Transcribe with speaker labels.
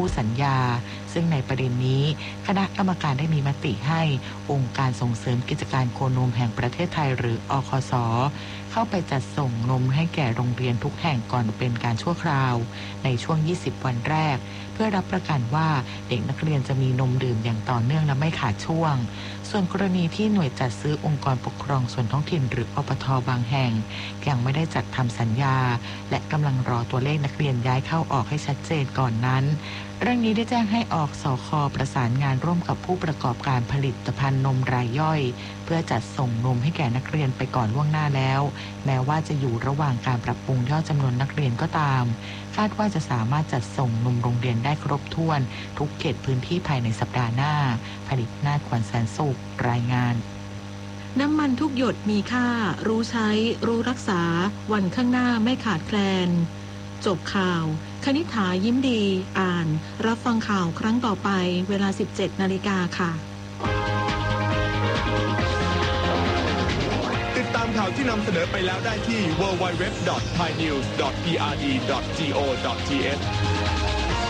Speaker 1: คู่สัญญาซึ่งในประเด็นนี้คณะกรรมการได้มีมติให้องค์การส่งเสริมกิจการโคนมแห่งประเทศไทยหรืออคส.เข้าไปจัดส่งนมให้แก่โรงเรียนทุกแห่งก่อนเป็นการชั่วคราวในช่วง20วันแรกเพื่อรับประกันว่าเด็กนักเรียนจะมีนมดื่มอย่างต่อเนื่องและไม่ขาดช่วงส่วนกรณีที่หน่วยจัดซื้อองค์กรปกครองส่วนท้องถิ่นหรืออปท.บางแห่งยังไม่ได้จัดทำสัญญาและกำลังรอตัวเลขนักเรียนย้ายเข้าออกให้ชัดเจนก่อนนั้นเรื่องนี้ได้แจ้งให้ออกสค.ประสานงานร่วมกับผู้ประกอบการผลิตภัณฑ์นมรายย่อยเพื่อจัดส่งนมให้แก่นักเรียนไปก่อนล่วงหน้าแล้วแม้ว่าจะอยู่ระหว่างการปรับปรุงยอดจำนวนนักเรียนก็ตามคาดว่าจะสามารถจัดส่งนมโรงเรียนได้ครบถ้วนทุกเขตพื้นที่ภายในสัปดาห์หน้าผลิตนาฏขวัญแสนสุขรายงาน
Speaker 2: น้ำมันทุกหยดมีค่ารู้ใช้รู้รักษาวันข้างหน้าไม่ขาดแคลนจบข่าวคณิษฐายิ้มดีอ่านรับฟังข่าวครั้งต่อไปเวลา 17 นาฬิกาค่ะ
Speaker 3: ติดตามข่าวที่นำเสนอไปแล้วได้ที่ www.thainews.prd.go.th